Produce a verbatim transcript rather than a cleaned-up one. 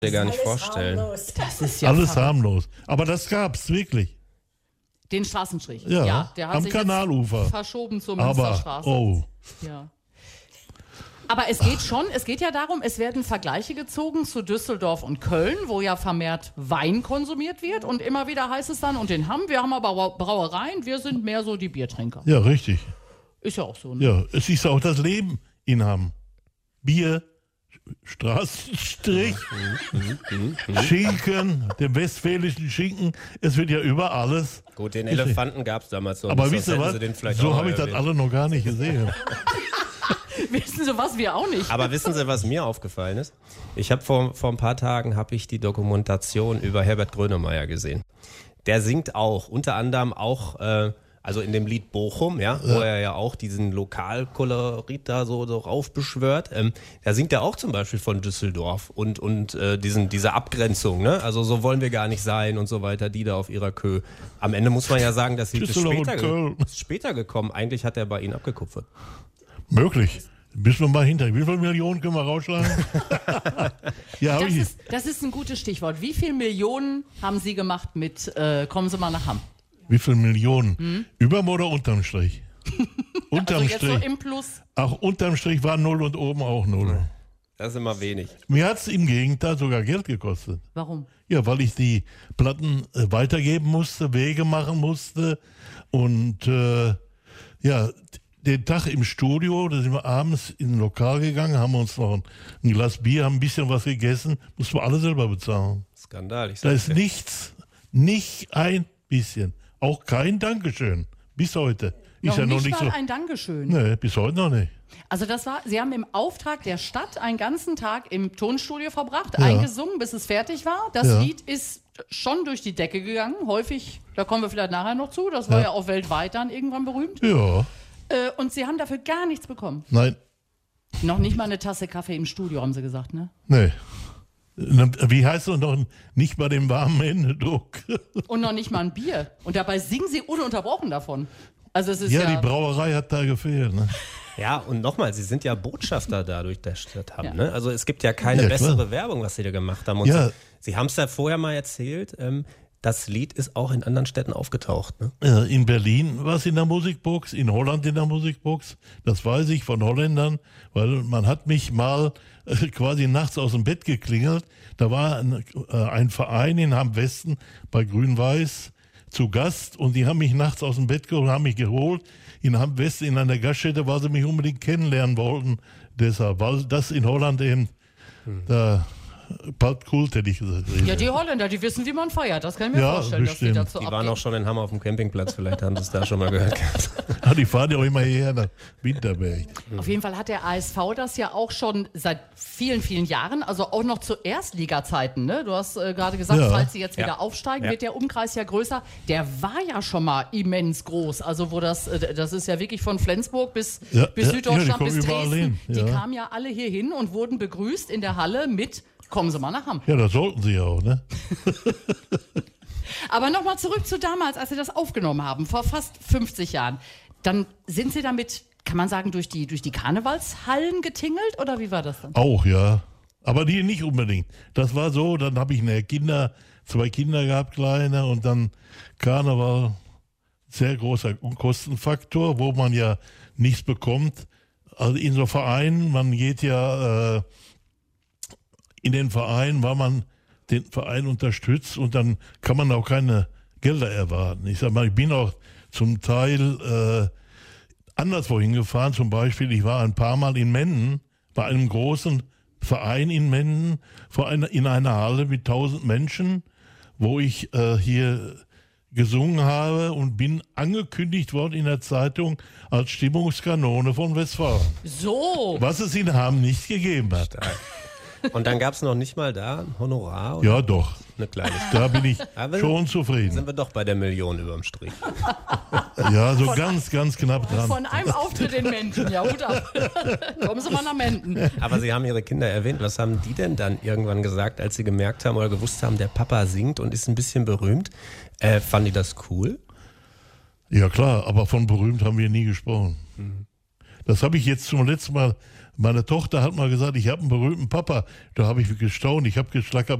dir gar nicht vorstellen. Harmlos. Das ist ja Alles verrückt. harmlos. Aber das gab's wirklich. Den Straßenstrich. Ja, Ja, der hat am sich Kanalufer. Jetzt verschoben zur Aber, Münsterstraße. oh, Ja. Aber es geht schon, es geht ja darum, es werden Vergleiche gezogen zu Düsseldorf und Köln, wo ja vermehrt Wein konsumiert wird. Und immer wieder heißt es dann, und den haben wir, haben aber Brauereien, wir sind mehr so die Biertrinker. ja, richtig. Ist ja auch so, ne? Ja, es ist auch das Leben in Hamm. Bier, Straßenstrich, Schinken, den westfälischen Schinken. Es wird ja über alles. Gut, den Elefanten gab es damals noch Aber nicht, wisst ihr sonst was? hätten sie den vielleicht So auch habe ich das erwähnt. alle noch gar nicht gesehen. Wissen Sie was, wir auch nicht. Aber wissen Sie, was mir aufgefallen ist? Ich habe vor, vor ein paar Tagen habe ich die Dokumentation über Herbert Grönemeyer gesehen. Der singt auch, unter anderem auch, äh, also in dem Lied Bochum, ja, ja, wo er ja auch diesen Lokalkolorit da so, so raufbeschwört. Ähm, da singt er auch zum Beispiel von Düsseldorf und, und äh, diesen, diese Abgrenzung, ne? Also so wollen wir gar nicht sein und so weiter, die da auf ihrer Kö. Am Ende muss man ja sagen, das Lied ist Düsseldorf später, und ge Köln. ist später gekommen. Eigentlich hat er bei ihnen abgekupfert. Möglich. Müssen wir mal hinter. Wie viele Millionen können wir rausschlagen? ja, hab Das ich. ist, das ist ein gutes Stichwort. Wie viele Millionen haben Sie gemacht mit äh, Kommen Sie mal nach Hamm? Wie viele Millionen? Hm? Überm oder unterm Strich? unterm Also jetzt Strich. so im Plus. Auch unterm Strich war null und oben auch null. Das ist immer wenig. Mir hat es im Gegenteil sogar Geld gekostet. Warum? Ja, weil ich die Platten äh, weitergeben musste, Wege machen musste und äh, ja, den Tag im Studio, da sind wir abends in ein Lokal gegangen, haben uns noch ein, ein Glas Bier, haben ein bisschen was gegessen, mussten wir alle selber bezahlen. Skandal. Ich Da sag's ist dir. nichts, nicht ein bisschen, auch kein Dankeschön, bis heute. Noch Ist ja noch nicht nicht mal so. ein Dankeschön. Nee, bis heute noch nicht. Also das war, Sie haben im Auftrag der Stadt einen ganzen Tag im Tonstudio verbracht, Ja. eingesungen, bis es fertig war. Das Ja. Lied ist schon durch die Decke gegangen, häufig, da kommen wir vielleicht nachher noch zu, das war ja, Ja. auch weltweit dann irgendwann berühmt. Ja, Äh, und Sie haben dafür gar nichts bekommen. nein, Noch nicht mal eine Tasse Kaffee im Studio, haben Sie gesagt, ne? nee. Wie heißt es noch? Nicht bei dem warmen Händedruck. Und noch nicht mal ein Bier. Und dabei singen Sie ununterbrochen davon. Also es ist Ja, ja, die Brauerei hat da gefehlt. Ne? Ja, und nochmal, Sie sind ja Botschafter dadurch der Stadt haben. Ja. Ne? Also es gibt ja keine Ja, bessere klar. Werbung, was Sie da gemacht haben. Und Ja. Sie, Sie haben es ja vorher mal erzählt, ähm, das Lied ist auch in anderen Städten aufgetaucht. Ne? Ja, in Berlin war es in der Musikbox, in Holland in der Musikbox. Das weiß ich von Holländern, weil man hat mich mal äh, quasi nachts aus dem Bett geklingelt. Da war ein, äh, ein Verein in Hamm-Westen bei Grün-Weiß zu Gast und die haben mich nachts aus dem Bett geholt, haben mich geholt. In Hamm-Westen in einer Gaststätte, weil sie mich unbedingt kennenlernen wollten. Deshalb, weil das in Holland eben hm. da bald Kult, hätte ich gesagt. ja, die Holländer, die wissen, wie man feiert. Das kann ich mir Ja, vorstellen, dass bestimmt. die dazu Die waren abgehen. auch schon in Hamm auf dem Campingplatz, vielleicht haben Sie es da schon mal gehört. Ah, die fahren ja auch immer hierher nach Winterberg. Auf jeden Fall hat der A S V das ja auch schon seit vielen, vielen Jahren, also auch noch zu Erstliga-Zeiten. Ne? Du hast äh, gerade gesagt, Ja. falls sie jetzt wieder Ja. aufsteigen, Ja. wird der Umkreis ja größer. Der war ja schon mal immens groß. Also wo das, äh, das ist ja wirklich von Flensburg bis, Ja, bis ja, Süddeutschland, ja, die bis kommen überall Dresden. hin, Die ja. kamen ja alle hier hin und wurden begrüßt in der Halle mit Kommen Sie mal nach Hamm. Ja, das sollten sie ja auch, ne? Aber nochmal zurück zu damals, als Sie das aufgenommen haben, vor fast fünfzig Jahren. Dann sind Sie damit, kann man sagen, durch die, durch die Karnevalshallen getingelt oder wie war das dann? Auch, ja. Aber die nicht unbedingt. Das war so, dann habe ich eine Kinder, zwei Kinder gehabt, kleine, und dann Karneval, sehr großer Kostenfaktor, wo man ja nichts bekommt. Also in so Vereinen, man geht ja äh, in den Verein, weil man den Verein unterstützt und dann kann man auch keine Gelder erwarten. Ich sag mal, ich bin auch zum Teil äh, anderswo hingefahren. Zum Beispiel, ich war ein paar Mal in Menden, bei einem großen Verein in Menden, vor einer, in einer Halle mit tausend Menschen, wo ich äh, hier gesungen habe und bin angekündigt worden in der Zeitung als Stimmungskanone von Westfalen. So. Was es in Hamm nicht gegeben hat. Und dann gab es noch nicht mal da ein Honorar oder Ja, doch. eine Kleinigkeit. Da bin ich Aber schon zufrieden. Sind wir doch bei der Million überm Strich. Ja, so ganz, ganz knapp dran. Von einem Auftritt in Menden, ja, Hut ab. Kommen Sie mal nach Menden. Aber Sie haben Ihre Kinder erwähnt. Was haben die denn dann irgendwann gesagt, als Sie gemerkt haben oder gewusst haben, der Papa singt und ist ein bisschen berühmt? Äh, fanden die das cool? Ja klar, aber von berühmt haben wir nie gesprochen. Das habe ich jetzt zum letzten Mal Meine Tochter hat mal gesagt, ich habe einen berühmten Papa. Da habe ich gestaunt. Ich habe geschlackert